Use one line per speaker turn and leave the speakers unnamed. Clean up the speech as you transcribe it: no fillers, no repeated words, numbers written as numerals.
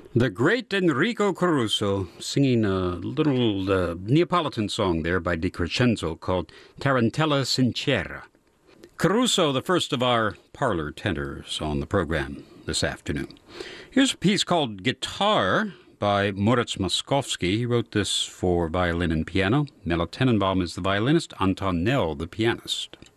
The great Enrico Caruso singing a little Neapolitan song there by De Crescenzo called Tarantella Sincera. Caruso, the first of our parlor tenors on the program this afternoon. Here's a piece called Guitar by Moritz Moszkowski. He wrote this for violin and piano. Melo Tenenbaum is the violinist, Anton Nell the pianist.